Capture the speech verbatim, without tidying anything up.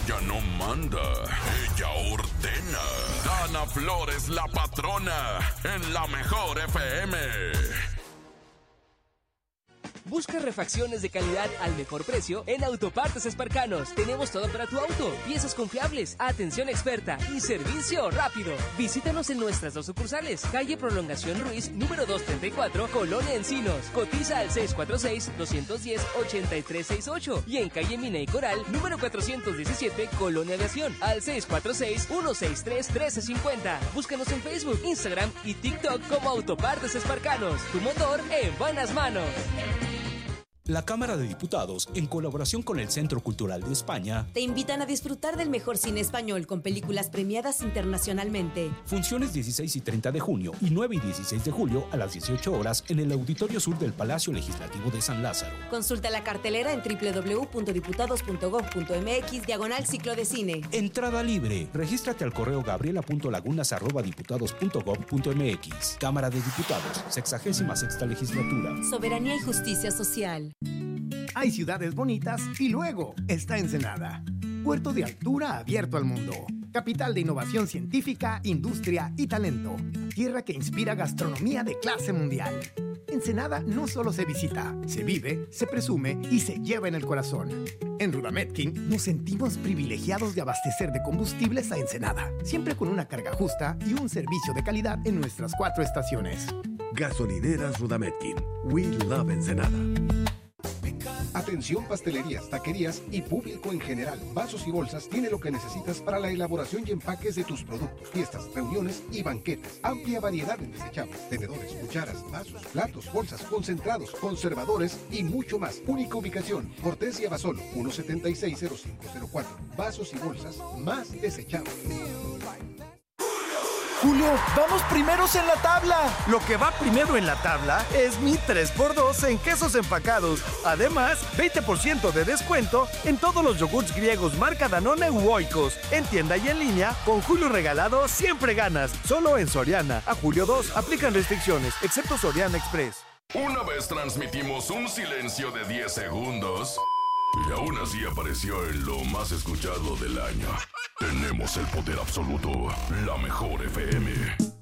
Ella no manda, ella ordena. Dana Flores, la patrona, en la mejor F M. Busca refacciones de calidad al mejor precio en Autopartes Esparcanos. Tenemos todo para tu auto, piezas confiables, atención experta y servicio rápido. Visítanos en nuestras dos sucursales, calle Prolongación Ruiz, número doscientos treinta y cuatro, Colonia Encinos. Cotiza al seis cuatro seis, dos uno cero, ocho tres seis ocho y en calle Mina y Coral, número cuatrocientos diecisiete, Colonia Aviación, al seis cuatro seis, uno seis tres, uno tres cinco cero. Búscanos en Facebook, Instagram y TikTok como Autopartes Esparcanos. Tu motor en buenas manos. La Cámara de Diputados, en colaboración con el Centro Cultural de España, te invitan a disfrutar del mejor cine español con películas premiadas internacionalmente. Funciones dieciséis y treinta de junio y nueve y dieciséis de julio a las dieciocho horas en el Auditorio Sur del Palacio Legislativo de San Lázaro. Consulta la cartelera en doble u doble u doble u punto diputados punto gob punto eme equis diagonal ciclo de cine. Entrada libre. Regístrate al correo gabriela punto lagunas arroba diputados punto gob punto eme equis. Cámara de Diputados, sexagésima sexta legislatura. Soberanía y justicia social. Hay ciudades bonitas y luego está Ensenada. Puerto de altura abierto al mundo. Capital de innovación científica, industria y talento. Tierra que inspira gastronomía de clase mundial. Ensenada no solo se visita, se vive, se presume y se lleva en el corazón. En Rudametkin nos sentimos privilegiados de abastecer de combustibles a Ensenada, siempre con una carga justa y un servicio de calidad en nuestras cuatro estaciones. Gasolineras Rudametkin. We love Ensenada. Atención pastelerías, taquerías y público en general. Vasos y Bolsas tiene lo que necesitas para la elaboración y empaques de tus productos, fiestas, reuniones y banquetes. Amplia variedad en desechables, tenedores, cucharas, vasos, platos, bolsas, concentrados, conservadores y mucho más. Única ubicación, Cortés y Abasolo, uno setenta y seis cero cinco cero cuatro. Vasos y Bolsas más desechables. Julio, vamos primeros en la tabla. Lo que va primero en la tabla es mi tres por dos en quesos empacados. Además, veinte por ciento de descuento en todos los yogurts griegos marca Danone u Oikos. En tienda y en línea, con Julio regalado siempre ganas. Solo en Soriana. A julio dos, aplican restricciones, excepto Soriana Express. Una vez transmitimos un silencio de diez segundos y aún así apareció en lo más escuchado del año. Tenemos el poder absoluto, la mejor F M.